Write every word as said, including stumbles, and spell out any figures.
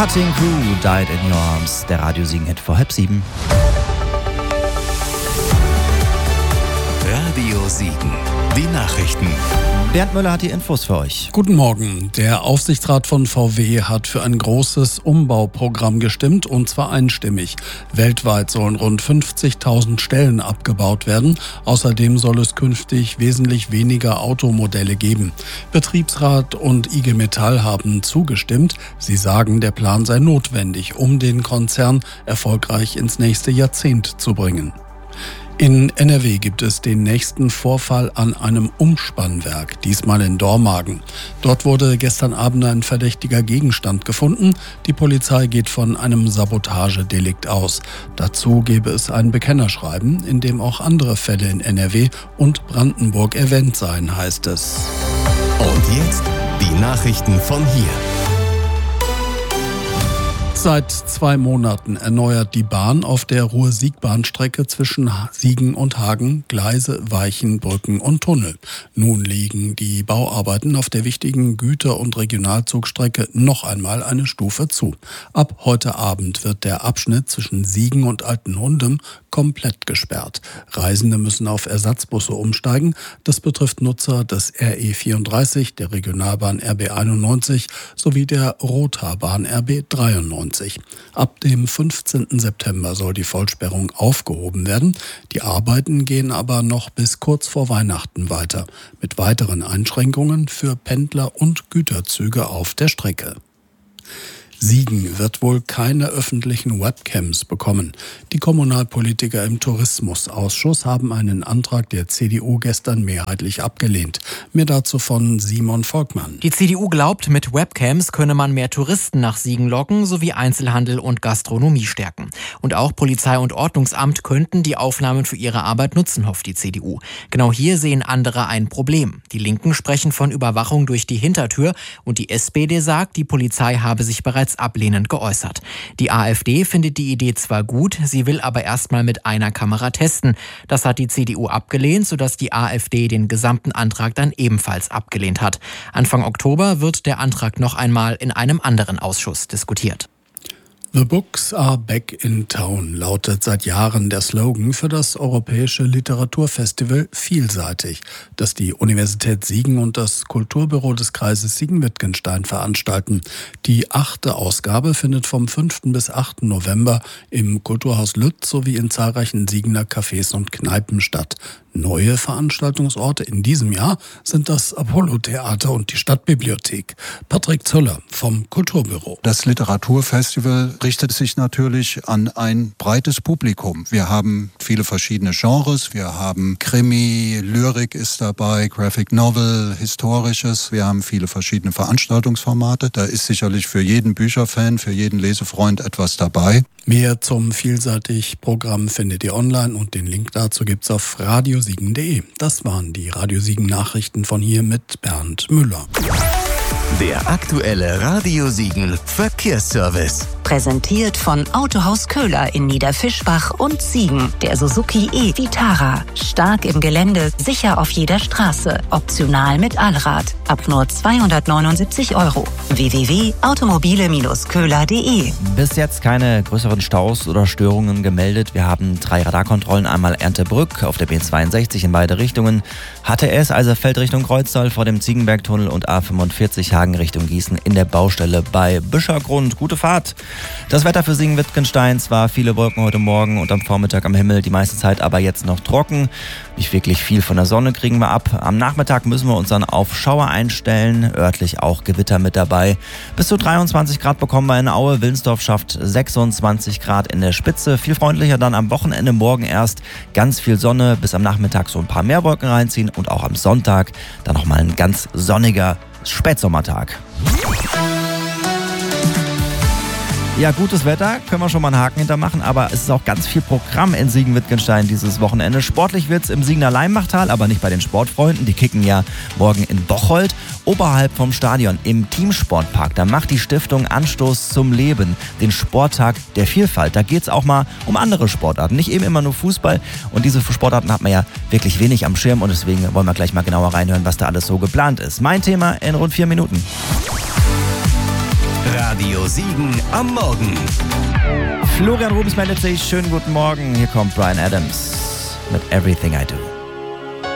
Cutting Crew, Died in Your Arms, der Radiosiegen-Hit vor halb sieben. Radio Siegen, die Nachrichten. Bernd Müller hat die Infos für euch. Guten Morgen. Der Aufsichtsrat von V W hat für ein großes Umbauprogramm gestimmt, und zwar einstimmig. Weltweit sollen rund fünfzigtausend Stellen abgebaut werden. Außerdem soll es künftig wesentlich weniger Automodelle geben. Betriebsrat und I G Metall haben zugestimmt. Sie sagen, der Plan sei notwendig, um den Konzern erfolgreich ins nächste Jahrzehnt zu bringen. In N R W gibt es den nächsten Vorfall an einem Umspannwerk, diesmal in Dormagen. Dort wurde gestern Abend ein verdächtiger Gegenstand gefunden. Die Polizei geht von einem Sabotagedelikt aus. Dazu gäbe es ein Bekennerschreiben, in dem auch andere Fälle in N R W und Brandenburg erwähnt seien, heißt es. Und jetzt die Nachrichten von hier. Seit zwei Monaten erneuert die Bahn auf der Ruhr-Sieg-Bahnstrecke zwischen Siegen und Hagen Gleise, Weichen, Brücken und Tunnel. Nun liegen die Bauarbeiten auf der wichtigen Güter- und Regionalzugstrecke noch einmal eine Stufe zu. Ab heute Abend wird der Abschnitt zwischen Siegen und Altenhundem komplett gesperrt. Reisende müssen auf Ersatzbusse umsteigen. Das betrifft Nutzer des R E vierunddreißig, der Regionalbahn R B einundneunzig sowie der Rothaarbahn R B dreiundneunzig. Ab dem fünfzehnten September soll die Vollsperrung aufgehoben werden. Die Arbeiten gehen aber noch bis kurz vor Weihnachten weiter, mit weiteren Einschränkungen für Pendler und Güterzüge auf der Strecke. Siegen wird wohl keine öffentlichen Webcams bekommen. Die Kommunalpolitiker im Tourismusausschuss haben einen Antrag der C D U gestern mehrheitlich abgelehnt. Mehr dazu von Simon Volkmann. Die C D U glaubt, mit Webcams könne man mehr Touristen nach Siegen locken sowie Einzelhandel und Gastronomie stärken. Und auch Polizei und Ordnungsamt könnten die Aufnahmen für ihre Arbeit nutzen, hofft die C D U. Genau hier sehen andere ein Problem. Die Linken sprechen von Überwachung durch die Hintertür und die S P D sagt, die Polizei habe sich bereits ablehnend geäußert. Die AfD findet die Idee zwar gut, sie will aber erstmal mit einer Kamera testen. Das hat die C D U abgelehnt, sodass die AfD den gesamten Antrag dann ebenfalls abgelehnt hat. Anfang Oktober wird der Antrag noch einmal in einem anderen Ausschuss diskutiert. The Books are back in town lautet seit Jahren der Slogan für das Europäische Literaturfestival Vielseitig, das die Universität Siegen und das Kulturbüro des Kreises Siegen-Wittgenstein veranstalten. Die achte Ausgabe findet vom fünften bis achten November im Kulturhaus Lütz sowie in zahlreichen Siegener Cafés und Kneipen statt. Neue Veranstaltungsorte in diesem Jahr sind das Apollo-Theater und die Stadtbibliothek. Patrick Zöller vom Kulturbüro. Das Literaturfestival richtet sich natürlich an ein breites Publikum. Wir haben viele verschiedene Genres. Wir haben Krimi, Lyrik ist dabei, Graphic Novel, Historisches. Wir haben viele verschiedene Veranstaltungsformate. Da ist sicherlich für jeden Bücherfan, für jeden Lesefreund etwas dabei. Mehr zum Vielseitig-Programm findet ihr online und den Link dazu gibt's auf radiosiegen punkt de. Das waren die Radio Siegen Nachrichten von hier mit Bernd Müller. Der aktuelle Radio Siegen Verkehrsservice. Präsentiert von Autohaus Köhler in Niederfischbach und Siegen. Der Suzuki e-Vitara. Stark im Gelände, sicher auf jeder Straße. Optional mit Allrad. Ab nur zweihundertneunundsiebzig Euro. w w w punkt automobile köhler punkt de. Bis jetzt keine größeren Staus oder Störungen gemeldet. Wir haben drei Radarkontrollen, einmal Erntebrück auf der B zweiundsechzig in beide Richtungen, H T S Eiserfeld Richtung Kreuztal vor dem Ziegenbergtunnel und A fünfundvierzig Hagen Richtung Gießen in der Baustelle bei Büschergrund. Gute Fahrt! Das Wetter für Siegen-Wittgenstein, zwar viele Wolken heute Morgen und am Vormittag am Himmel, die meiste Zeit aber jetzt noch trocken. Nicht wirklich viel von der Sonne kriegen wir ab. Am Nachmittag müssen wir uns dann auf Schauer einstellen, örtlich auch Gewitter mit dabei. Bis zu dreiundzwanzig Grad bekommen wir in Aue, Wilnsdorf schafft sechsundzwanzig Grad in der Spitze. Viel freundlicher dann am Wochenende, morgen erst ganz viel Sonne, bis am Nachmittag so ein paar mehr Wolken reinziehen und auch am Sonntag dann nochmal ein ganz sonniger Spätsommertag. Ja, gutes Wetter, können wir schon mal einen Haken hintermachen, aber es ist auch ganz viel Programm in Siegen-Wittgenstein dieses Wochenende. Sportlich wird's im Siegener Leimbachtal, aber nicht bei den Sportfreunden. Die kicken ja morgen in Bocholt. Oberhalb vom Stadion im Teamsportpark, da macht die Stiftung Anstoß zum Leben, den Sporttag der Vielfalt. Da geht's auch mal um andere Sportarten, nicht eben immer nur Fußball. Und diese Sportarten hat man ja wirklich wenig am Schirm und deswegen wollen wir gleich mal genauer reinhören, was da alles so geplant ist. Mein Thema in rund vier Minuten. Radio Siegen am Morgen. Florian Rubens meldet sich. Schönen guten Morgen. Hier kommt Bryan Adams mit Everything I Do.